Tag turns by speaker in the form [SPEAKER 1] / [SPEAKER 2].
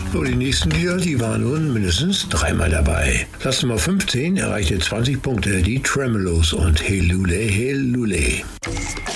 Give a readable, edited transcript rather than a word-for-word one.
[SPEAKER 1] So, die nächsten Lieder, die waren nun mindestens dreimal dabei. Platz Nummer 15 erreichte 20 Punkte, die Tremolos und Hey Lule, Hey Lule.